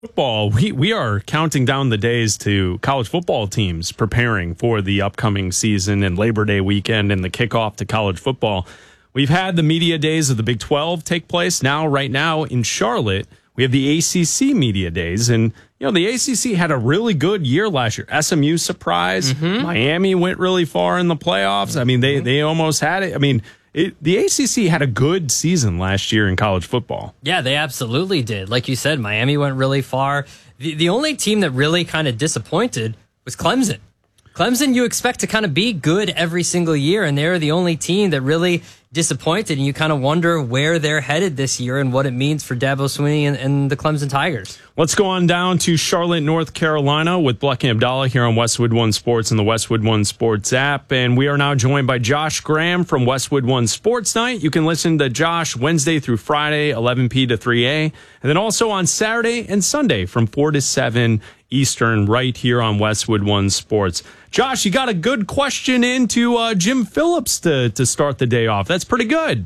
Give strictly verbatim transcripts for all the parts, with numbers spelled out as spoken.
Football, we, we are counting down the days to college football teams preparing for the upcoming season and Labor Day weekend and the kickoff to college football. We've had the media days of the Big twelve take place. Now, right now in Charlotte, we have the A C C media days. And, you know, the A C C had a really good year last year. S M U surprise. Mm-hmm. Miami went really far in the playoffs. I mean, they, they almost had it. I mean, It, the A C C had a good season last year in college football. Yeah, they absolutely did. Like you said, Miami went really far. The, the only team that really kind of disappointed was Clemson. Clemson, you expect to kind of be good every single year, and they're the only team that really disappointed, and you kind of wonder where they're headed this year and what it means for Dabo Swinney and, and the Clemson Tigers. Let's go on down to Charlotte, North Carolina with Bleck and Abdallah here on Westwood One Sports and the Westwood One Sports app. And we are now joined by Josh Graham from Westwood One Sports Night. You can listen to Josh Wednesday through Friday, eleven p to three a. And then also on Saturday and Sunday from four to seven Eastern right here on Westwood One Sports. Josh, you got a good question into uh, Jim Phillips to, to start the day off. That's pretty good.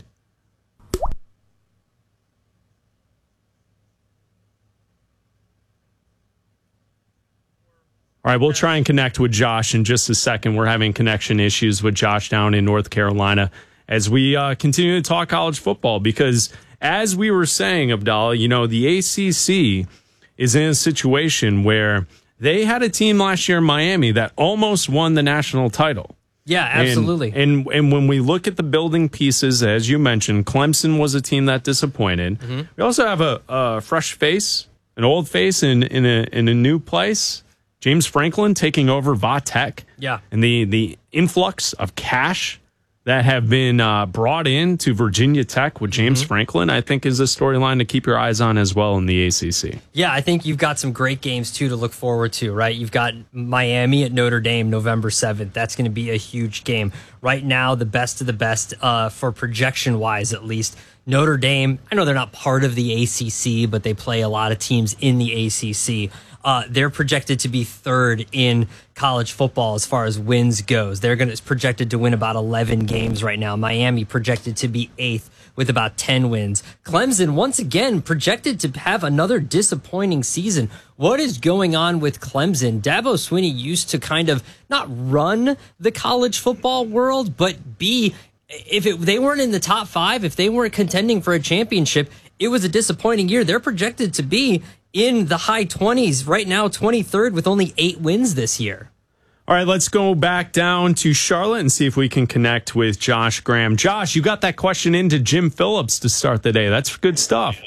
All right, we'll try and connect with Josh in just a second. We're having connection issues with Josh down in North Carolina as we uh, continue to talk college football because as we were saying, Abdallah, you know, the A C C is in a situation where they had a team last year in Miami that almost won the national title. Yeah, absolutely. And and, and when we look at the building pieces, as you mentioned, Clemson was a team that disappointed. Mm-hmm. We also have a, a fresh face, an old face in, in, a, in a new place. James Franklin taking over Va Tech. Yeah. And the, the influx of cash that have been uh, brought in to Virginia Tech with James mm-hmm. Franklin, I think is a storyline to keep your eyes on as well in the A C C. Yeah, I think you've got some great games, too, to look forward to, right? You've got Miami at Notre Dame November seventh. That's going to be a huge game. Right now, the best of the best, uh, for projection-wise at least, Notre Dame, I know they're not part of the A C C, but they play a lot of teams in the A C C. Uh, they're projected to be third in college football as far as wins goes. They're going to projected to win about eleven games right now. Miami projected to be eighth with about ten wins. Clemson, once again, projected to have another disappointing season. What is going on with Clemson? Dabo Swinney used to kind of not run the college football world, but be, if it, they weren't in the top five, if they weren't contending for a championship, it was a disappointing year. They're projected to be in the high twenties right now, twenty-third with only eight wins this year. All right, let's go back down to Charlotte and see if we can connect with Josh Graham. Josh, you got that question into Jim Phillips to start the day. That's good stuff.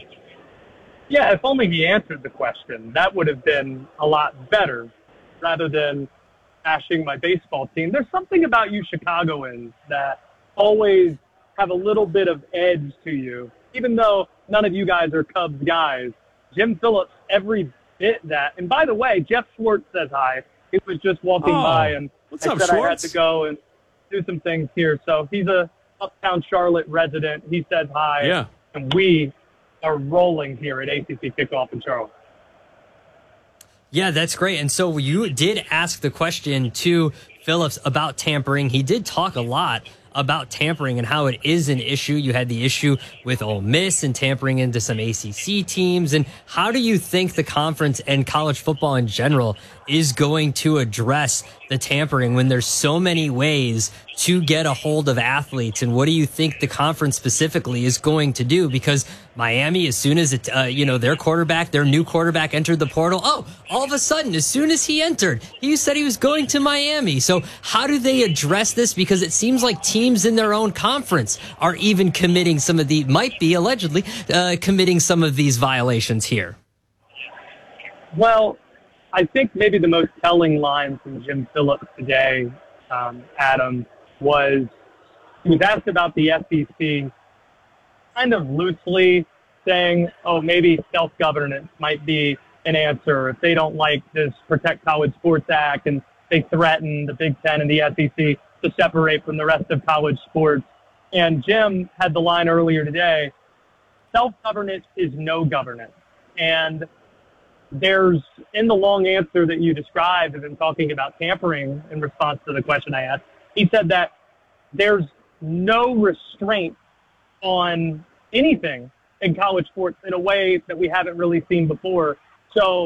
Yeah, if only he answered the question. That would have been a lot better rather than bashing my baseball team. There's something about you Chicagoans that always have a little bit of edge to you, even though none of you guys are Cubs guys. Jim Phillips, every bit that. And by the way, Jeff Schwartz says hi. He was just walking oh, by, and what's I up, said Schwartz? I had to go and do some things here. So he's a uptown Charlotte resident. He says hi. Yeah. And we are rolling here at A C C Kickoff in Charlotte. Yeah, that's great. And so you did ask the question to Phillips about tampering. He did talk a lot about tampering and how it is an issue. You had the issue with Ole Miss and tampering into some A C C teams. And how do you think the conference and college football in general is going to address the tampering when there's so many ways to get a hold of athletes? And what do you think the conference specifically is going to do? Because Miami, as soon as it, uh, you know, their quarterback, their new quarterback entered the portal, oh, all of a sudden, as soon as he entered, he said he was going to Miami. So how do they address this? Because it seems like teams in their own conference are even committing some of the, might be allegedly uh, committing some of these violations here. Well, I think maybe the most telling line from Jim Phillips today, um, Adam, was he was asked about the S E C kind of loosely saying, oh, maybe self-governance might be an answer if they don't like this Protect College Sports Act and they threaten the Big Ten and the S E C to separate from the rest of college sports. And Jim had the line earlier today, self-governance is no governance. And there's, in the long answer that you described of him talking about tampering in response to the question I asked, he said that there's no restraint on anything in college sports in a way that we haven't really seen before. So